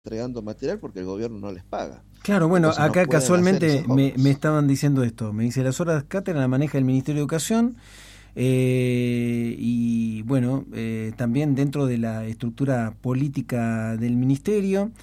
entregando material porque el gobierno no les paga. Claro, bueno, Entonces no acá pueden hacer casualmente esas me obras. estaban diciendo esto. Me dice, las horas cátedra la maneja el Ministerio de Educación y bueno, también dentro de la estructura política del Ministerio.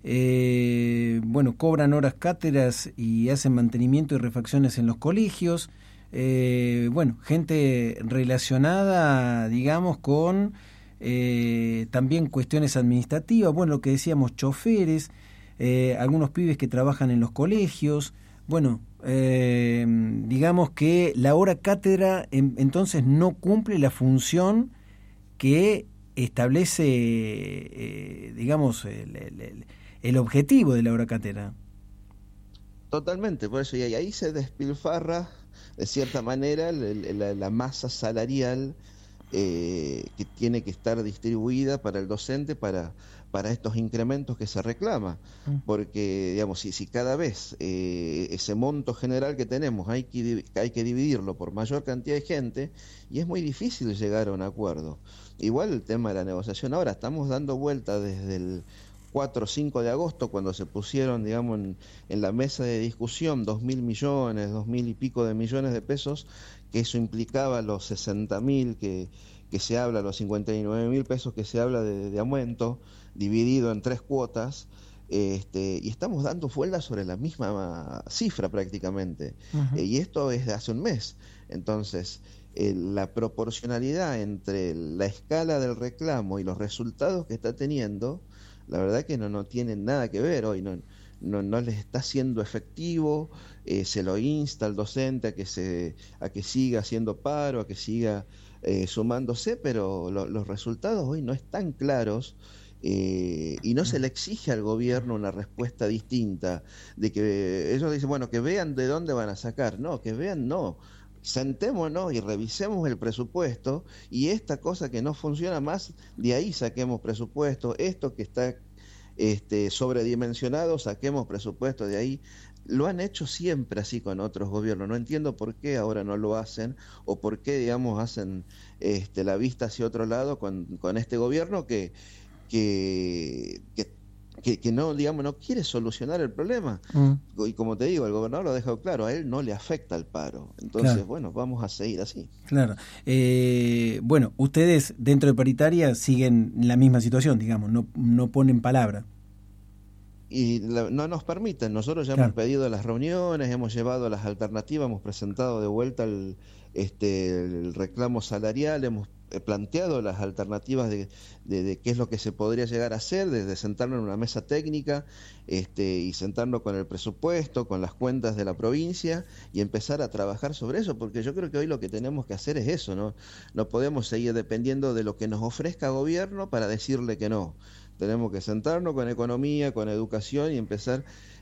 Bueno, cobran horas cátedras y hacen mantenimiento y refacciones en los colegios. Bueno, gente relacionada, digamos, con también cuestiones administrativas, bueno, lo que decíamos, choferes, algunos pibes que trabajan en los colegios. Bueno, digamos que la hora cátedra entonces no cumple la función que establece, digamos, el objetivo de la hora cátedra. Totalmente, por eso, y ahí se despilfarra, de cierta manera, la masa salarial que tiene que estar distribuida para el docente para estos incrementos que se reclama. Mm. Porque, digamos, si cada vez ese monto general que tenemos hay que dividirlo por mayor cantidad de gente, y es muy difícil llegar a un acuerdo. Igual el tema de la negociación, ahora estamos dando vuelta desde el 4 o 5 de agosto, cuando se pusieron, digamos, en la mesa de discusión 2.000 millones, 2.000 y pico de millones de pesos, que eso implicaba los 60.000 que se habla, los 59.000 pesos que se habla de aumento, dividido en tres cuotas, y estamos dando vueltas sobre la misma cifra prácticamente. Ujú. Y esto es de hace un mes. Entonces, la proporcionalidad entre la escala del reclamo y los resultados que está teniendo, la verdad que no tienen nada que ver hoy, no les está siendo efectivo. Se lo insta al docente a que siga haciendo paro, a que siga sumándose, pero los resultados hoy no están claros. Y no se le exige al gobierno una respuesta distinta, de que ellos dicen, bueno, que vean de dónde van a sacar, no, que vean, no, sentémonos y revisemos el presupuesto, y esta cosa que no funciona más, de ahí saquemos presupuesto, esto que está sobredimensionado, saquemos presupuesto de ahí. Lo han hecho siempre así con otros gobiernos. No entiendo por qué ahora no lo hacen, o por qué, digamos, hacen la vista hacia otro lado con este gobierno que, que, que no, digamos, no quiere solucionar el problema. Mm. Y como te digo, el gobernador lo ha dejado claro, a él no le afecta el paro. Claro. Entonces, bueno, vamos a seguir así. Claro. Bueno, ustedes dentro de paritaria siguen la misma situación, digamos, no ponen palabra. Y no nos permiten. Nosotros ya hemos Claro. pedido las reuniones, hemos llevado las alternativas, hemos presentado de vuelta el reclamo salarial, hemos planteado las alternativas de qué es lo que se podría llegar a hacer, desde sentarnos en una mesa técnica, y sentarnos con el presupuesto, con las cuentas de la provincia, y empezar a trabajar sobre eso, porque yo creo que hoy lo que tenemos que hacer es eso, ¿no? No podemos seguir dependiendo de lo que nos ofrezca gobierno para decirle que no. Tenemos que sentarnos con economía, con educación, y empezar,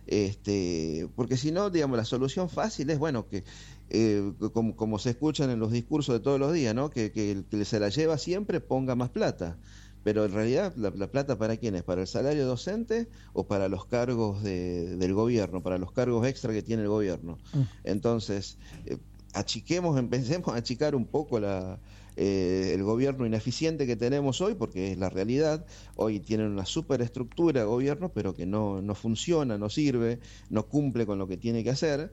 porque si no, digamos, la solución fácil es, bueno, que como se escuchan en los discursos de todos los días, ¿no? Que el que se la lleva siempre ponga más plata. Pero en realidad, la plata, ¿para quién es? ¿Para el salario docente o para los cargos del gobierno, para los cargos extra que tiene el gobierno? Mm. Entonces, empecemos a achicar un poco el gobierno ineficiente que tenemos hoy, porque es la realidad. Hoy tienen una superestructura de gobierno, pero que no funciona, no sirve, no cumple con lo que tiene que hacer.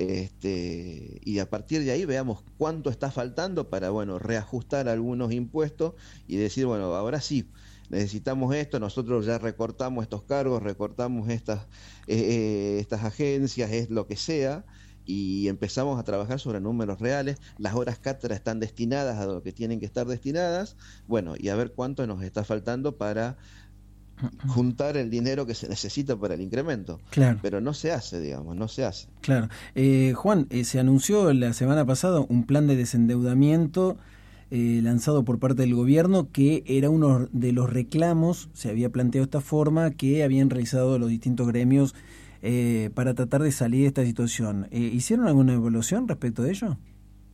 Y a partir de ahí veamos cuánto está faltando para, bueno, reajustar algunos impuestos y decir, bueno, ahora sí, necesitamos esto, nosotros ya recortamos estos cargos, recortamos estas agencias, es lo que sea, y empezamos a trabajar sobre números reales. Las horas cátedra están destinadas a lo que tienen que estar destinadas, bueno, y a ver cuánto nos está faltando para juntar el dinero que se necesita para el incremento. Claro, Pero no se hace, digamos, no se hace. claro. Juan, se anunció la semana pasada un plan de desendeudamiento lanzado por parte del gobierno, que era uno de los reclamos, se había planteado de esta forma, que habían realizado los distintos gremios para tratar de salir de esta situación. ¿Hicieron alguna evaluación respecto de ello?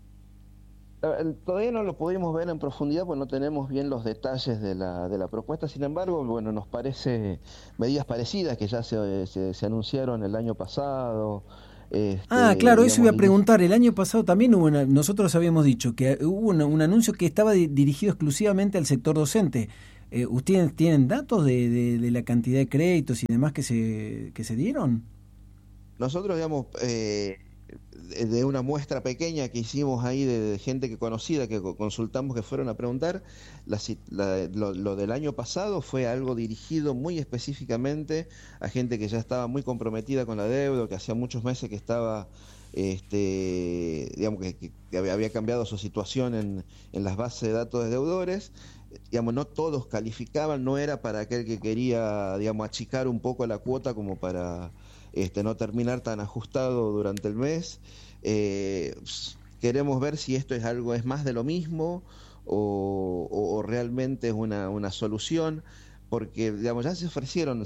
Todavía no lo pudimos ver en profundidad, pues no tenemos bien los detalles de la propuesta. Sin embargo, bueno, nos parece medidas parecidas que ya se anunciaron el año pasado, Ah, claro, eso iba digamos, a preguntar. El año pasado también nosotros habíamos dicho que hubo un anuncio que estaba dirigido exclusivamente al sector docente. ¿Ustedes tienen datos de la cantidad de créditos y demás que se dieron? Nosotros, digamos, de una muestra pequeña que hicimos ahí de gente que conocida, que consultamos, que fueron a preguntar, lo del año pasado fue algo dirigido muy específicamente a gente que ya estaba muy comprometida con la deuda, que hacía muchos meses que estaba, digamos, que había cambiado su situación en las bases de datos de deudores. Digamos, no todos calificaban, no era para aquel que quería, digamos, achicar un poco la cuota como para no terminar tan ajustado durante el mes. Queremos ver si esto es más de lo mismo o realmente es una solución, porque digamos ya se ofrecieron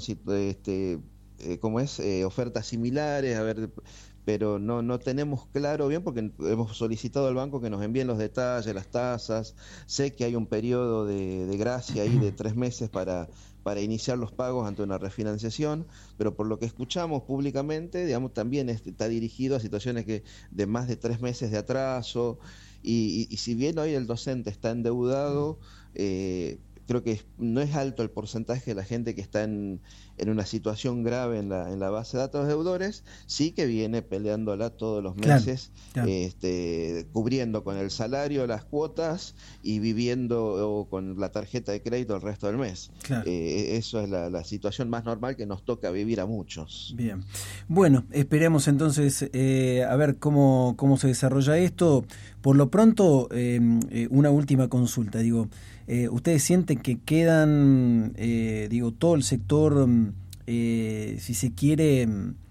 ofertas similares, a ver, pero no tenemos claro bien, porque hemos solicitado al banco que nos envíen los detalles, las tasas. Sé que hay un periodo de gracia ahí de 3 meses para iniciar los pagos ante una refinanciación, pero por lo que escuchamos públicamente, digamos, también está dirigido a situaciones de más de 3 meses de atraso, y si bien hoy el docente está endeudado, creo que no es alto el porcentaje de la gente que está en una situación grave en la base de datos de deudores, sí que viene peleándola todos los meses, claro. Cubriendo con el salario las cuotas y viviendo con la tarjeta de crédito el resto del mes. Claro. Eso es la situación más normal que nos toca vivir a muchos. Bien. Bueno, esperemos entonces a ver cómo se desarrolla esto. Por lo pronto, una última consulta. Digo, ¿ustedes sienten que quedan, todo el sector, si se quiere,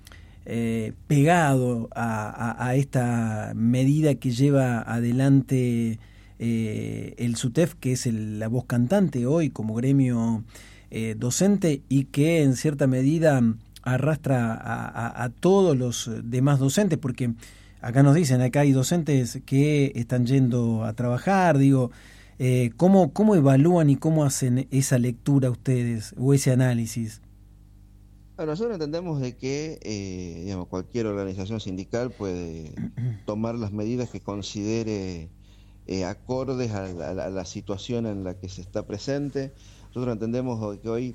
pegado a esta medida que lleva adelante el SUTEF, que es la voz cantante hoy como gremio docente, y que en cierta medida arrastra a todos los demás docentes? Porque acá nos dicen, acá hay docentes que están yendo a trabajar, ¿cómo evalúan y cómo hacen esa lectura ustedes o ese análisis? Bueno, nosotros entendemos de que digamos, cualquier organización sindical puede tomar las medidas que considere acordes a la situación en la que se está presente. Nosotros entendemos que hoy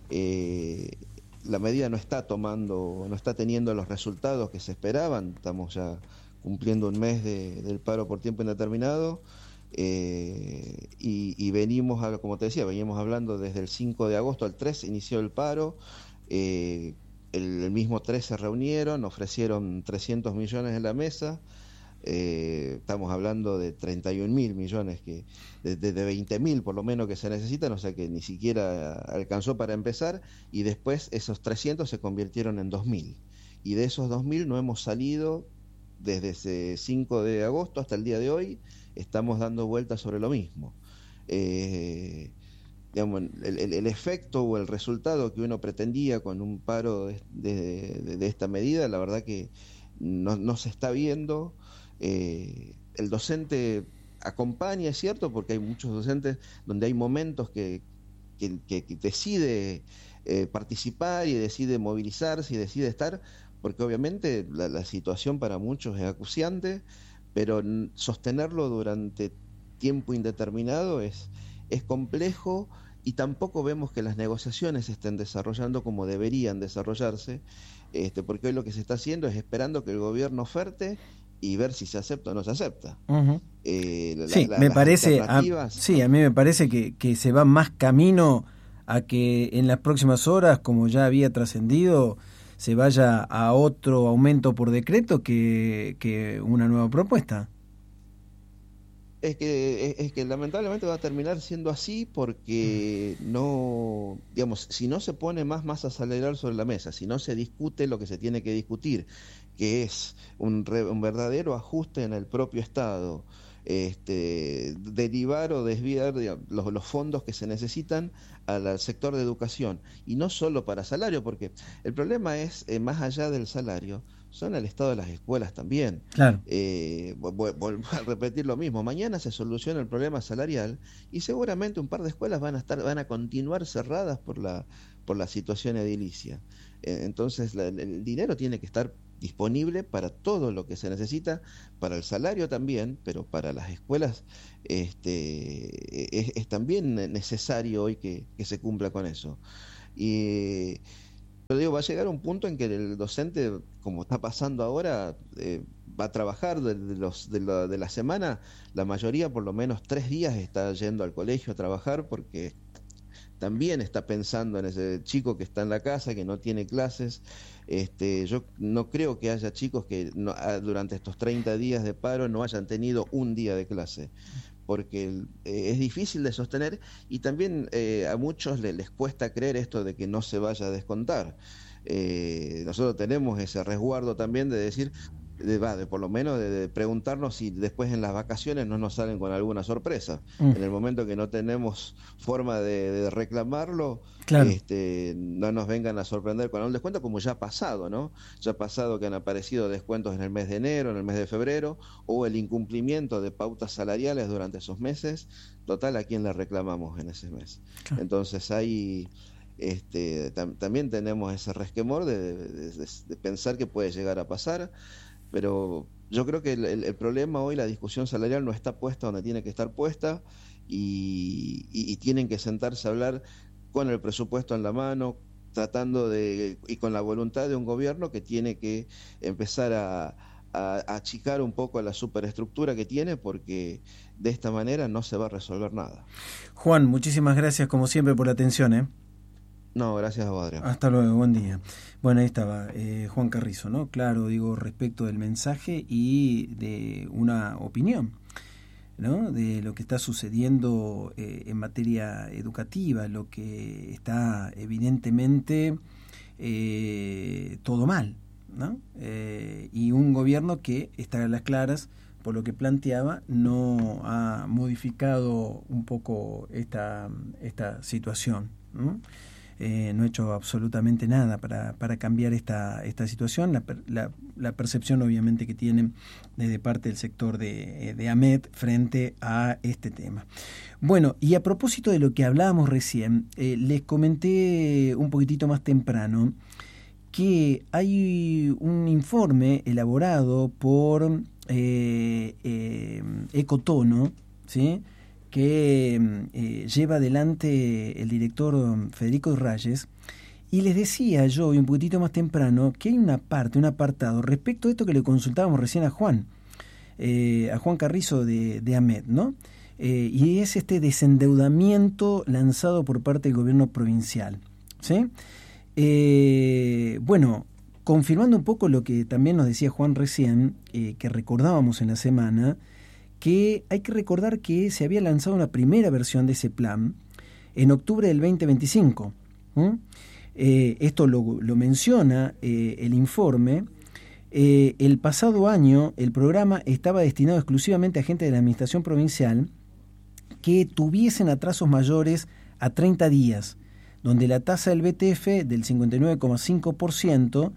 la medida no está teniendo los resultados que se esperaban. Estamos ya cumpliendo un mes del paro por tiempo indeterminado, y venimos, como te decía, veníamos hablando desde el 5 de agosto al 3 inició el paro. El mismo 3 se reunieron, ofrecieron 300 millones en la mesa. Estamos hablando de 31.000 millones, de 20.000 por lo menos que se necesitan, o sea que ni siquiera alcanzó para empezar, y después esos 300 se convirtieron en 2.000, y de esos 2.000 no hemos salido desde ese 5 de agosto hasta el día de hoy. Estamos dando vueltas sobre lo mismo. Digamos, el efecto o el resultado que uno pretendía con un paro de esta medida, la verdad que no se está viendo. El docente acompaña, es cierto, porque hay muchos docentes donde hay momentos que decide participar y decide movilizarse y decide estar, porque obviamente la situación para muchos es acuciante, pero sostenerlo durante tiempo indeterminado es complejo, y tampoco vemos que las negociaciones se estén desarrollando como deberían desarrollarse, porque hoy lo que se está haciendo es esperando que el gobierno oferte y ver si se acepta o no se acepta. Uh-huh. Me parece, a mí me parece que se va más camino a que en las próximas horas, como ya había trascendido, se vaya a otro aumento por decreto que una nueva propuesta. Es que lamentablemente va a terminar siendo así, porque no, digamos, si no se pone más masa salarial sobre la mesa, si no se discute lo que se tiene que discutir, que es un verdadero ajuste en el propio Estado, derivar o desviar, digamos, los fondos que se necesitan al sector de educación, y no solo para salario, porque el problema es, más allá del salario, son el estado de las escuelas también. Claro. Vuelvo a repetir lo mismo. Mañana se soluciona el problema salarial y seguramente un par de escuelas van a continuar cerradas por la situación edilicia. Entonces el dinero tiene que estar disponible para todo lo que se necesita, para el salario también, pero para las escuelas es también necesario hoy que se cumpla con eso. Y yo digo, va a llegar un punto en que el docente, como está pasando ahora, va a trabajar de la semana, la mayoría por lo menos 3 días está yendo al colegio a trabajar porque también está pensando en ese chico que está en la casa, que no tiene clases. Yo no creo que haya chicos que durante estos 30 días de paro no hayan tenido un día de clase, porque es difícil de sostener y también a muchos les cuesta creer esto de que no se vaya a descontar. Nosotros tenemos ese resguardo también de decir, de por lo menos de preguntarnos si después en las vacaciones no nos salen con alguna sorpresa. En el momento que no tenemos forma de reclamarlo, claro, no nos vengan a sorprender con algún descuento, como ya ha pasado, ¿no? Ya ha pasado que han aparecido descuentos en el mes de enero, en el mes de febrero, o el incumplimiento de pautas salariales durante esos meses. Total, ¿a quién le reclamamos en ese mes? claro. Entonces hay... también tenemos ese resquemor de pensar que puede llegar a pasar, pero yo creo que el problema hoy, la discusión salarial no está puesta donde tiene que estar puesta y tienen que sentarse a hablar con el presupuesto en la mano, y con la voluntad de un gobierno que tiene que empezar a achicar un poco la superestructura que tiene, porque de esta manera no se va a resolver nada. Juan, muchísimas gracias como siempre por la atención, ¿eh? No, gracias a vos, Adrián. Hasta luego, buen día. Bueno, ahí estaba Juan Carrizo, ¿no? Claro, digo, respecto del mensaje y de una opinión, ¿no? De lo que está sucediendo en materia educativa, lo que está evidentemente todo mal, ¿no? Y un gobierno que está a las claras, por lo que planteaba, no ha modificado un poco esta situación, ¿no? No ha hecho absolutamente nada para cambiar esta situación, la percepción obviamente que tienen desde parte del sector de AMET frente a este tema. Bueno, y a propósito de lo que hablábamos recién, les comenté un poquitito más temprano que hay un informe elaborado por Ecotono, ¿sí?, que lleva adelante el director Federico Reyes, y les decía yo, y un poquitito más temprano, que hay un apartado respecto a esto que le consultábamos recién a Juan Carrizo de AMET, ¿no? Y es este desendeudamiento lanzado por parte del gobierno provincial, ¿sí? Bueno, confirmando un poco lo que también nos decía Juan recién, que recordábamos en la semana, que hay que recordar que se había lanzado una primera versión de ese plan en octubre del 2025. Esto lo menciona el informe. El pasado año el programa estaba destinado exclusivamente a agentes de la administración provincial que tuviesen atrasos mayores a 30 días, donde la tasa del BTF del 59,5%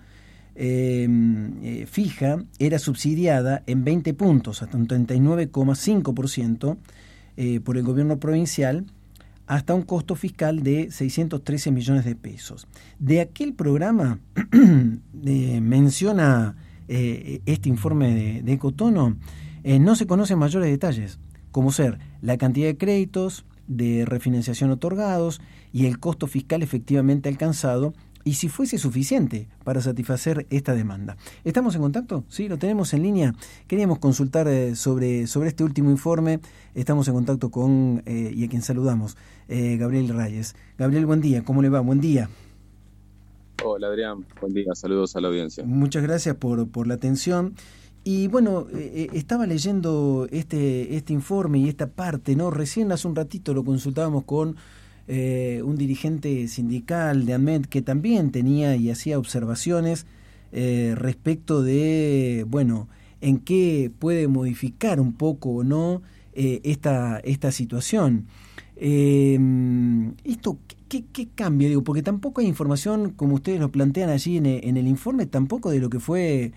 fija era subsidiada en 20 puntos, hasta un 39,5% por el gobierno provincial, hasta un costo fiscal de 613 millones de pesos. De aquel programa menciona este informe de Ecotono, no se conocen mayores detalles, como ser la cantidad de créditos de refinanciación otorgados y el costo fiscal efectivamente alcanzado, y si fuese suficiente para satisfacer esta demanda. ¿Estamos en contacto? Sí, lo tenemos en línea. Queríamos consultar sobre este último informe. Estamos en contacto con, y a quien saludamos, Gabriel Reyes. Gabriel, buen día. ¿Cómo le va? Buen día. Hola, Adrián. Buen día. Saludos a la audiencia. Muchas gracias por la atención. Y bueno, estaba leyendo este informe y esta parte, ¿no? Recién hace un ratito lo consultábamos con un dirigente sindical de AMET que también tenía y hacía observaciones respecto de, bueno, en qué puede modificar un poco o no esta situación. ¿Esto qué cambia? Digo, porque tampoco hay información, como ustedes lo plantean allí en el informe, tampoco de lo que fue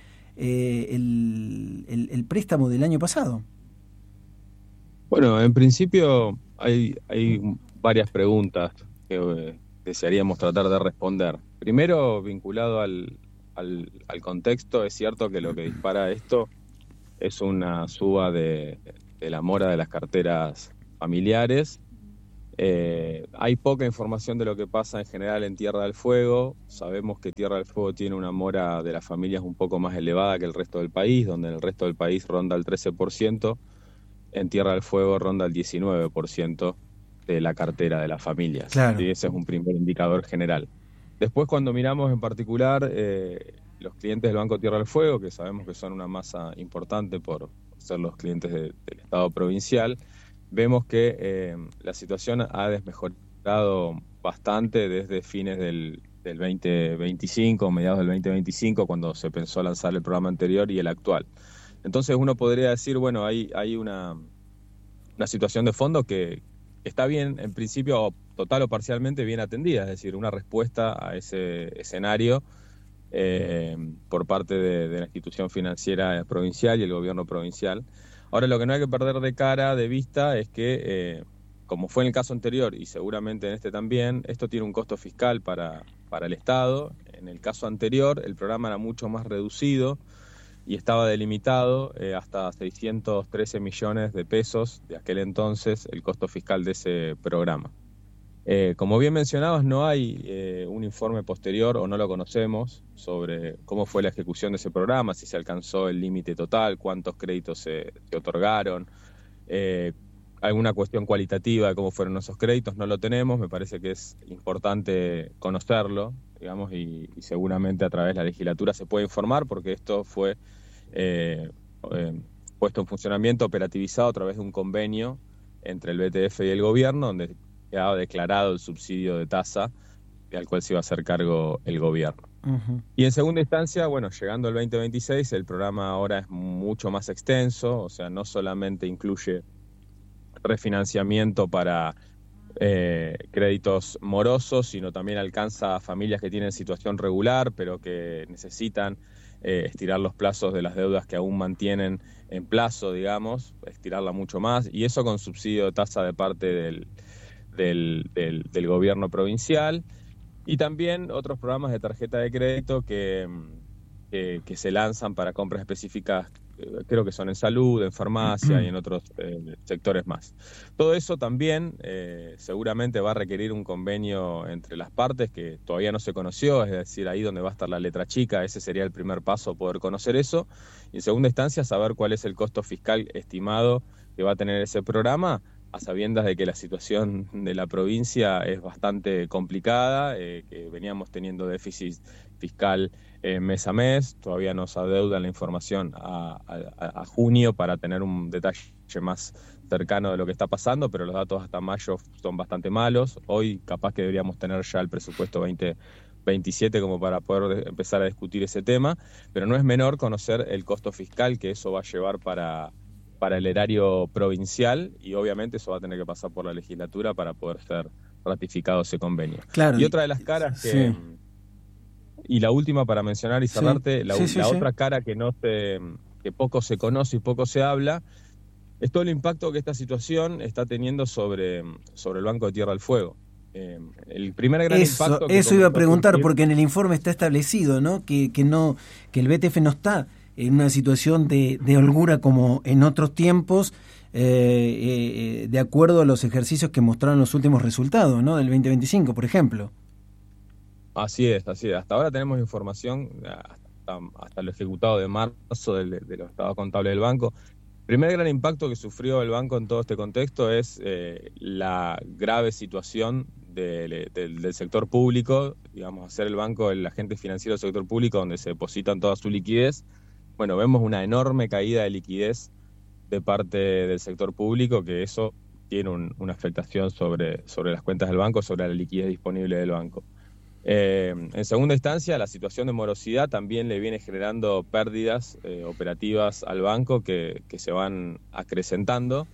el préstamo del año pasado. Bueno, en principio hay varias preguntas que desearíamos tratar de responder. Primero, vinculado al al contexto, es cierto que lo que dispara esto es una suba de la mora de las carteras familiares. Hay poca información de lo que pasa en general en Tierra del Fuego. Sabemos que Tierra del Fuego tiene una mora de las familias un poco más elevada que el resto del país, donde en el resto del país ronda el 13%, en Tierra del Fuego ronda el 19% de la cartera de las familias. Claro. ¿Sí? Ese es un primer indicador general. Después, cuando miramos en particular los clientes del Banco Tierra del Fuego, que sabemos que son una masa importante por ser los clientes del Estado provincial, vemos que la situación ha desmejorado bastante desde fines del 2025, mediados del 2025, cuando se pensó lanzar el programa anterior y el actual. Entonces uno podría decir, bueno, hay una situación de fondo que está bien, en principio, total o parcialmente bien atendida, es decir, una respuesta a ese escenario por parte de la institución financiera provincial y el gobierno provincial. Ahora, lo que no hay que perder de vista es que, como fue en el caso anterior y seguramente en este también, esto tiene un costo fiscal para el Estado. En el caso anterior, el programa era mucho más reducido y estaba delimitado hasta 613 millones de pesos de aquel entonces el costo fiscal de ese programa. Como bien mencionabas, no hay un informe posterior, o no lo conocemos, sobre cómo fue la ejecución de ese programa, si se alcanzó el límite total, cuántos créditos se otorgaron, alguna cuestión cualitativa de cómo fueron esos créditos, no lo tenemos. Me parece que es importante conocerlo, digamos, y seguramente a través de la legislatura se puede informar, porque esto fue puesto en funcionamiento, operativizado a través de un convenio entre el BTF y el gobierno, donde quedaba declarado el subsidio de tasa al cual se iba a hacer cargo el gobierno. Uh-huh. Y en segunda instancia, bueno, llegando al 2026, el programa ahora es mucho más extenso, o sea, no solamente incluye refinanciamiento para créditos morosos, sino también alcanza a familias que tienen situación regular, pero que necesitan estirar los plazos de las deudas que aún mantienen en plazo, digamos, estirarla mucho más, y eso con subsidio de tasa de parte del gobierno provincial, y también otros programas de tarjeta de crédito que se lanzan para compras específicas, creo que son en salud, en farmacia y en otros sectores más. Todo eso también seguramente va a requerir un convenio entre las partes que todavía no se conoció, es decir, ahí donde va a estar la letra chica, ese sería el primer paso, poder conocer eso, y en segunda instancia saber cuál es el costo fiscal estimado que va a tener ese programa, a sabiendas de que la situación de la provincia es bastante complicada, que veníamos teniendo déficit fiscal mes a mes, todavía nos adeudan la información a junio para tener un detalle más cercano de lo que está pasando, pero los datos hasta mayo son bastante malos. Hoy capaz que deberíamos tener ya el presupuesto 2027 como para poder empezar a discutir ese tema, pero no es menor conocer el costo fiscal que eso va a llevar para el erario provincial, y obviamente eso va a tener que pasar por la legislatura para poder ser ratificado ese convenio. Claro, y otra de las caras que... Sí. Y la última para mencionar y cerrarte, sí. La otra cara que poco se conoce y poco se habla, es todo el impacto que esta situación está teniendo sobre el Banco de Tierra del Fuego. El primer gran impacto... Eso iba a preguntar, porque en el informe está establecido, ¿no? Que el BTF no está en una situación de holgura como en otros tiempos, de acuerdo a los ejercicios que mostraron los últimos resultados, ¿no? Del 2025, por ejemplo. Así es. Hasta ahora tenemos información, hasta lo ejecutado de marzo de los estados contables del banco. El primer gran impacto que sufrió el banco en todo este contexto es la grave situación del sector público, digamos, hacer el banco el agente financiero del sector público donde se depositan toda su liquidez. Bueno, vemos una enorme caída de liquidez de parte del sector público, que eso tiene una afectación sobre las cuentas del banco, sobre la liquidez disponible del banco. En segunda instancia, la situación de morosidad también le viene generando pérdidas operativas al banco que se van acrecentando.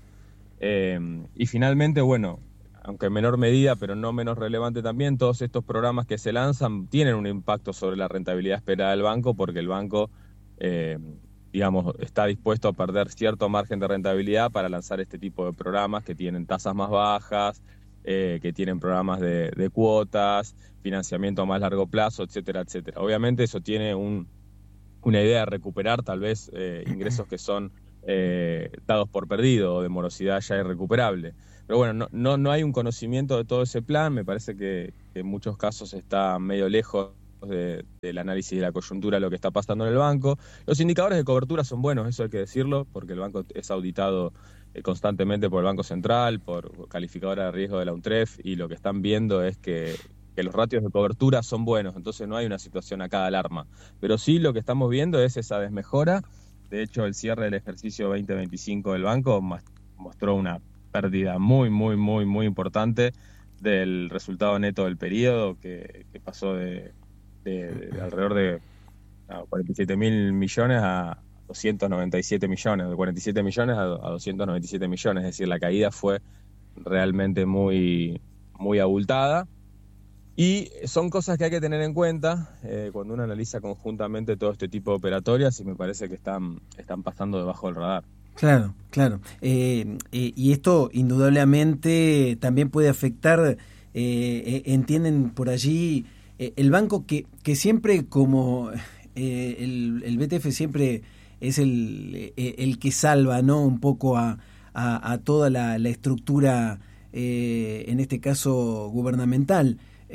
Y finalmente, bueno, aunque en menor medida, pero no menos relevante también, todos estos programas que se lanzan tienen un impacto sobre la rentabilidad esperada del banco, porque el banco... digamos, está dispuesto a perder cierto margen de rentabilidad para lanzar este tipo de programas que tienen tasas más bajas, que tienen programas de cuotas, financiamiento a más largo plazo, etcétera, etcétera. Obviamente eso tiene una idea de recuperar tal vez ingresos que son dados por perdido o de morosidad ya irrecuperable. Pero bueno, no hay un conocimiento de todo ese plan. Me parece que en muchos casos está medio lejos del análisis de la coyuntura de lo que está pasando en el banco. Los indicadores de cobertura son buenos, eso hay que decirlo, porque el banco es auditado constantemente por el Banco Central, por calificadora de riesgo de la UNTREF, y lo que están viendo es que los ratios de cobertura son buenos, entonces no hay una situación acá de alarma. Pero sí lo que estamos viendo es esa desmejora. De hecho, el cierre del ejercicio 2025 del banco mostró una pérdida muy importante del resultado neto del periodo, que pasó de alrededor de 47.000 millones a 297 millones, de 47 millones a 297 millones, es decir, la caída fue realmente muy abultada. Y son cosas que hay que tener en cuenta cuando uno analiza conjuntamente todo este tipo de operatorias, y me parece que están pasando debajo del radar. Claro. Y esto indudablemente también puede afectar, entienden por allí, el banco que siempre, como el BTF siempre es el que salva, ¿no?, un poco a toda la estructura, en este caso gubernamental.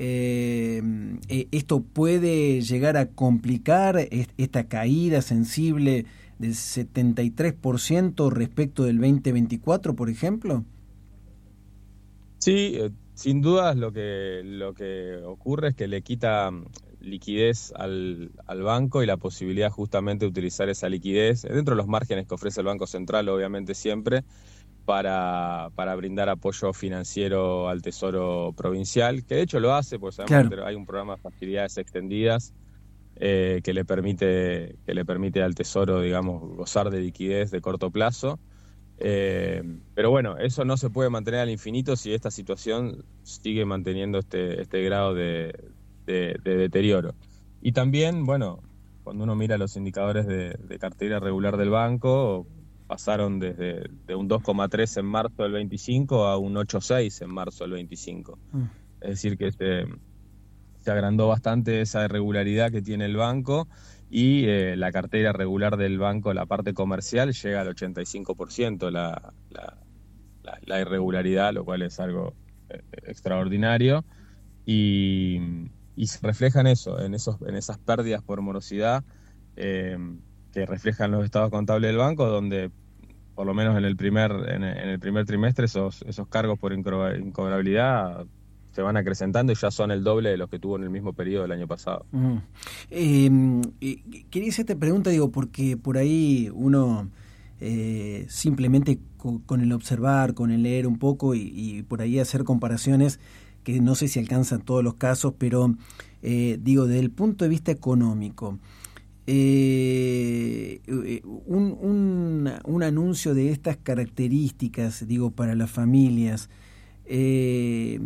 Esto puede llegar a complicar esta caída sensible del 73% respecto del 2024, por ejemplo. Sí, sin dudas lo que ocurre es que le quita liquidez al banco y la posibilidad justamente de utilizar esa liquidez dentro de los márgenes que ofrece el Banco Central, obviamente siempre, para brindar apoyo financiero al Tesoro Provincial, que de hecho lo hace, pues sabemos que hay un programa de facilidades extendidas que le permite al Tesoro, digamos, gozar de liquidez de corto plazo. Pero bueno, eso no se puede mantener al infinito si esta situación sigue manteniendo este grado de deterioro. Y también, bueno, cuando uno mira los indicadores de cartera regular del banco, pasaron de un 2,3 en marzo del 25 a un 8,6 en marzo del 25. Es decir, que se agrandó bastante esa irregularidad que tiene el banco, y la cartera regular del banco, la parte comercial, llega al 85% la irregularidad, lo cual es algo extraordinario, y se refleja en eso, en esas pérdidas por morosidad que reflejan los estados contables del banco, donde por lo menos en el primer trimestre esos cargos por incobrabilidad se van acrecentando y ya son el doble de los que tuvo en el mismo periodo del año pasado. Quería hacerte pregunta, digo, porque por ahí uno simplemente con el observar, con el leer un poco y por ahí hacer comparaciones, que no sé si alcanzan todos los casos, pero digo, desde el punto de vista económico, un anuncio de estas características, digo, para las familias, es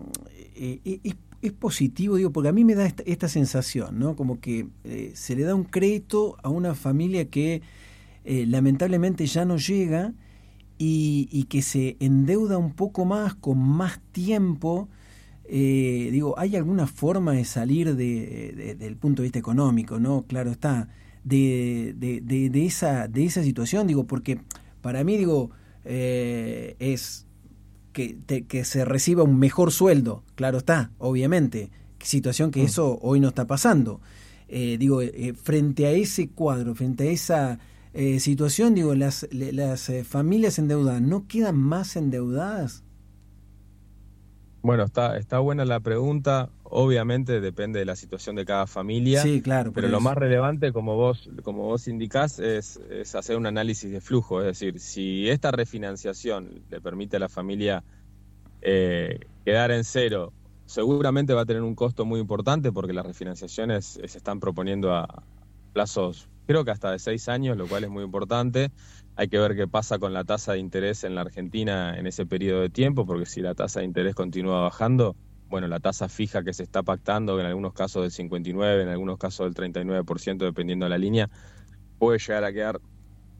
positivo, digo, porque a mí me da esta sensación, ¿no? Como que se le da un crédito a una familia que lamentablemente ya no llega y que se endeuda un poco más, con más tiempo. Digo, ¿hay alguna forma de salir del punto de vista económico, no? Claro está, de esa situación, digo, porque para mí, digo, es que se reciba un mejor sueldo, claro está, obviamente, situación que eso hoy no está pasando. Digo, frente a ese cuadro, frente a esa situación, digo, las familias endeudadas, ¿no quedan más endeudadas? Bueno, está buena la pregunta. Obviamente depende de la situación de cada familia. Sí, claro. Pero lo más relevante, como vos indicás, es hacer un análisis de flujo. Es decir, si esta refinanciación le permite a la familia quedar en cero, seguramente va a tener un costo muy importante, porque las refinanciaciones se están proponiendo a plazos, creo que hasta de 6 años, lo cual es muy importante. Hay que ver qué pasa con la tasa de interés en la Argentina en ese periodo de tiempo, porque si la tasa de interés continúa bajando, bueno, la tasa fija que se está pactando, en algunos casos del 59%, en algunos casos del 39%, dependiendo de la línea, puede llegar a quedar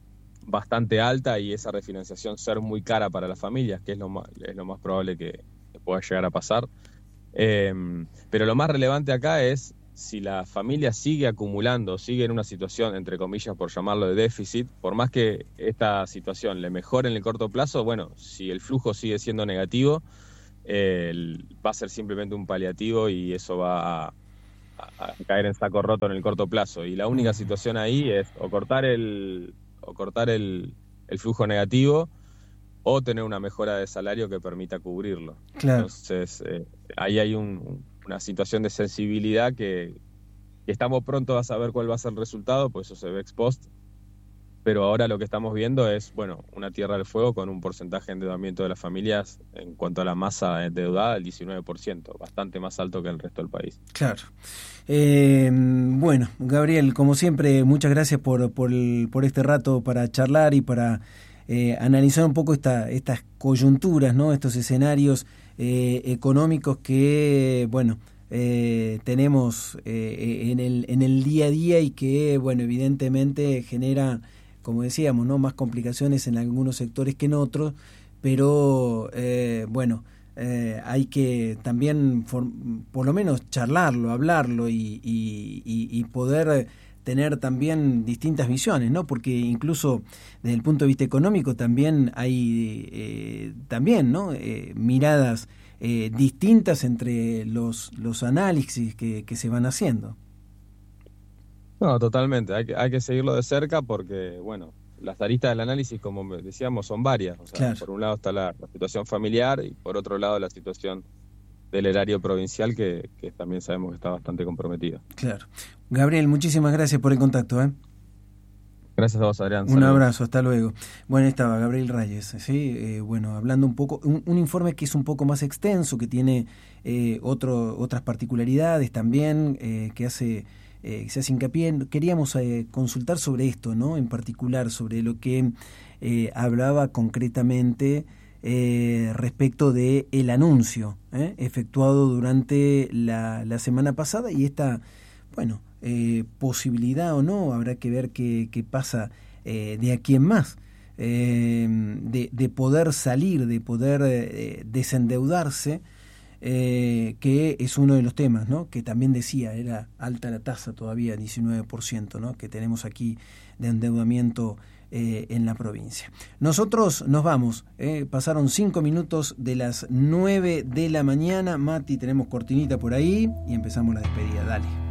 bastante alta y esa refinanciación ser muy cara para las familias, que es lo más probable que pueda llegar a pasar. Pero lo más relevante acá es si la familia sigue acumulando, sigue en una situación, entre comillas, por llamarlo de déficit, por más que esta situación le mejore en el corto plazo, bueno, si el flujo sigue siendo negativo, va a ser simplemente un paliativo y eso va a caer en saco roto en el corto plazo. Y la única situación ahí es o cortar el flujo negativo o tener una mejora de salario que permita cubrirlo. Claro. Entonces, ahí hay una situación de sensibilidad que estamos pronto a saber cuál va a ser el resultado, pues eso se ve ex post, pero ahora lo que estamos viendo es, bueno, una tierra del fuego con un porcentaje de endeudamiento de las familias en cuanto a la masa endeudada, el 19%, bastante más alto que el resto del país. Claro. Bueno, Gabriel, como siempre, muchas gracias por este rato para charlar y para analizar un poco estas coyunturas, ¿no? Estos escenarios económicos que, bueno, tenemos en el día a día y que, bueno, evidentemente genera, como decíamos, ¿no?, más complicaciones en algunos sectores que en otros, pero bueno, hay que también por lo menos charlarlo, hablarlo y poder tener también distintas visiones, ¿no? Porque incluso desde el punto de vista económico también hay también, ¿no?, miradas distintas entre los análisis que se van haciendo. No, totalmente. Hay que seguirlo de cerca porque, bueno, las aristas del análisis, como decíamos, son varias. O sea, claro. Por un lado está la situación familiar y por otro lado la situación del erario provincial que también sabemos que está bastante comprometido. Claro. Gabriel, muchísimas gracias por el contacto. Gracias a vos, Adrián. Un Saludos. abrazo, hasta luego. Bueno, estaba Gabriel Reyes, ¿sí? Bueno, hablando un poco, un informe que es un poco más extenso, que tiene otras particularidades también, que se hace hincapié. Queríamos consultar sobre esto, ¿no? En particular, sobre lo que hablaba concretamente respecto de el anuncio efectuado durante la semana pasada y esta, bueno, posibilidad o no, habrá que ver qué pasa de aquí en más, de poder salir, de poder desendeudarse, que es uno de los temas, ¿no?, que también decía, era alta la tasa todavía, 19%, ¿no?, que tenemos aquí de endeudamiento en la provincia. Nosotros nos vamos, pasaron 5 minutos de las 9 de la mañana, Mati, tenemos cortinita por ahí y empezamos la despedida, dale.